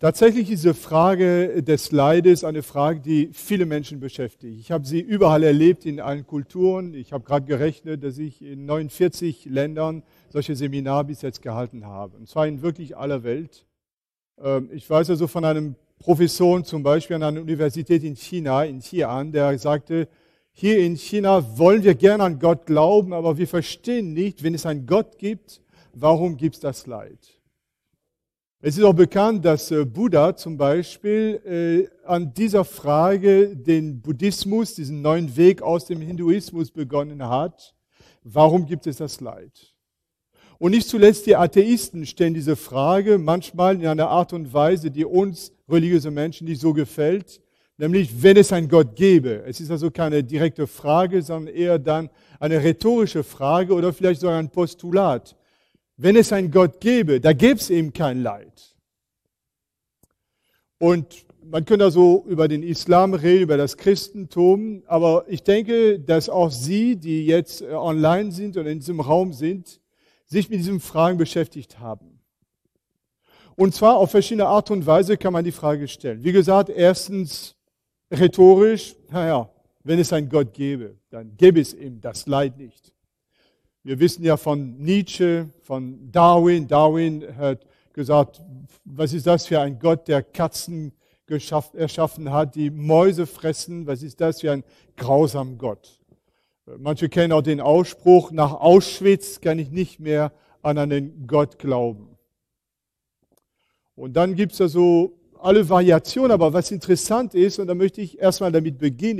Tatsächlich ist diese Frage des Leides eine Frage, die viele Menschen beschäftigt. Ich habe sie überall erlebt, in allen Kulturen. Ich habe gerade gerechnet, dass ich in 49 Ländern solche Seminare bis jetzt gehalten habe. Und zwar in wirklich aller Welt. Ich weiß also von einem Professor zum Beispiel an einer Universität in China, in Xi'an, der sagte, hier in China wollen wir gerne an Gott glauben, aber wir verstehen nicht, wenn es einen Gott gibt, warum gibt es das Leid? Es ist auch bekannt, dass Buddha zum Beispiel an dieser Frage den Buddhismus, diesen neuen Weg aus dem Hinduismus begonnen hat. Warum gibt es das Leid? Und nicht zuletzt die Atheisten stellen diese Frage manchmal in einer Art und Weise, die uns religiöse Menschen nicht so gefällt, nämlich wenn es einen Gott gäbe. Es ist also keine direkte Frage, sondern eher dann eine rhetorische Frage oder vielleicht sogar ein Postulat. Wenn es einen Gott gäbe, da gäbe es eben kein Leid. Und man könnte also über den Islam reden, über das Christentum, aber ich denke, dass auch Sie, die jetzt online sind oder in diesem Raum sind, sich mit diesen Fragen beschäftigt haben. Und zwar auf verschiedene Art und Weise kann man die Frage stellen. Wie gesagt, erstens rhetorisch, wenn es einen Gott gäbe, dann gäbe es eben das Leid nicht. Wir wissen ja von Nietzsche, von Darwin. Darwin hat gesagt, was ist das für ein Gott, der Katzen erschaffen hat, die Mäuse fressen? Was ist das für ein grausamer Gott? Manche kennen auch den Ausspruch, nach Auschwitz kann ich nicht mehr an einen Gott glauben. Und dann gibt es also alle Variationen, aber was interessant ist, und da möchte ich erstmal damit beginnen,